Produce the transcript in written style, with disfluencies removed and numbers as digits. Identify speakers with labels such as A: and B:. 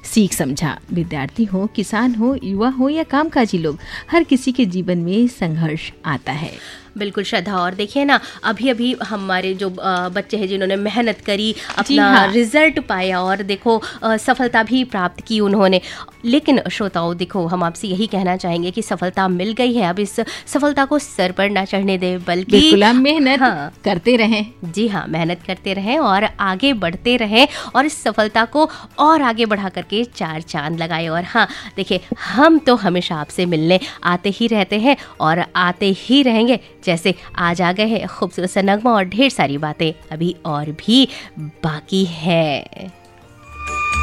A: सीख समझा। विद्यार्थी हो, किसान हो, युवा हो या कामकाजी लोग, हर किसी के जीवन में संघर्ष आता है।
B: बिल्कुल श्रद्धा, और देखिए ना, अभी अभी हमारे जो बच्चे हैं जिन्होंने मेहनत करी, अपना रिजल्ट पाया और देखो सफलता भी प्राप्त की उन्होंने। लेकिन श्रोताओं देखो, हम आपसे यही कहना चाहेंगे कि सफलता मिल गई है, अब इस सफलता को सर पर ना चढ़ने दें, बल्कि
A: मेहनत करते रहें।
B: जी हाँ, मेहनत करते रहें और आगे बढ़ते रहें और इस सफलता को और आगे बढ़ा करके 4 चांद लगाए। और हाँ देखिए, हम तो हमेशा आपसे मिलने आते ही रहते हैं और आते ही रहेंगे। जैसे आज आ गए हैं खूबसूरत सा नगमा और ढेर सारी बातें अभी और भी बाकी है।